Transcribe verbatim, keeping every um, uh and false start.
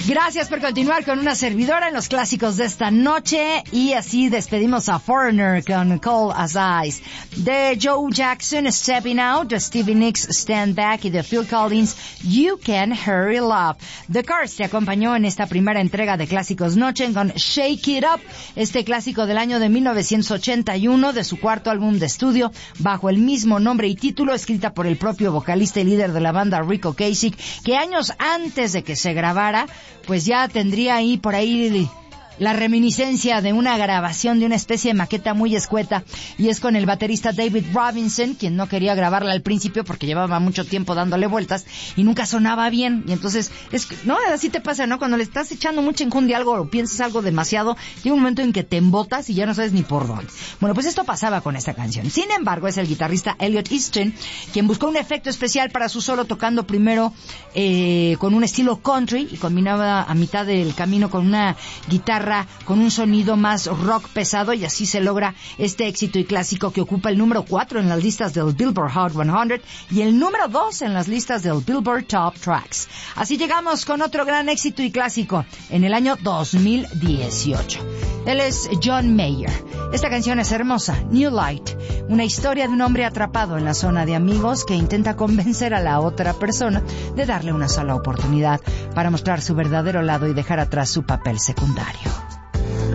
Gracias por continuar con una servidora en los clásicos de esta noche. Y así despedimos a Foreigner con Cold as Ice. De Joe Jackson, Stepping Out. De Stevie Nicks, Stand Back. Y de Phil Collins, You Can Hurry Love. The Cars te acompañó en esta primera entrega de Clásicos Noche con Shake It Up, este clásico del año de mil novecientos ochenta y uno, de su cuarto álbum de estudio, bajo el mismo nombre y título, escrita por el propio vocalista y líder de la banda Rico Ocasek, que años antes de que se grabara, pues ya tendría ahí por ahí la reminiscencia de una grabación de una especie de maqueta muy escueta, y es con el baterista David Robinson, quien no quería grabarla al principio porque llevaba mucho tiempo dándole vueltas y nunca sonaba bien. Y entonces, es no, así te pasa, ¿no? Cuando le estás echando mucha enjundia a algo o piensas algo demasiado, llega un momento en que te embotas y ya no sabes ni por dónde. Bueno, pues esto pasaba con esta canción. Sin embargo, es el guitarrista Elliot Easton quien buscó un efecto especial para su solo, tocando primero eh, con un estilo country y combinaba a mitad del camino con una guitarra con un sonido más rock pesado, y así se logra este éxito y clásico que ocupa el número cuatro en las listas del Billboard Hot cien y el número dos en las listas del Billboard Top Tracks. Así llegamos con otro gran éxito y clásico en el año dos mil dieciocho. Él es John Mayer. Esta canción es hermosa, New Light, una historia de un hombre atrapado en la zona de amigos que intenta convencer a la otra persona de darle una sola oportunidad para mostrar su verdadero lado y dejar atrás su papel secundario.